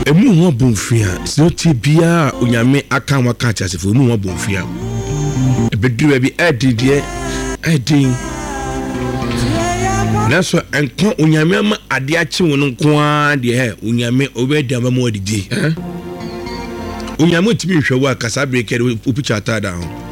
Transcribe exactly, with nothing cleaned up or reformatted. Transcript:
emu ho bonfia so ti bia onyame aka waka chasefo emu ho bonfia ebedru bi adidie adin naso enko onyame ma ade ache won nko a de he onyame obeda ma mo adidi eh onyame timi hwewo akasa breaker opicha tada ho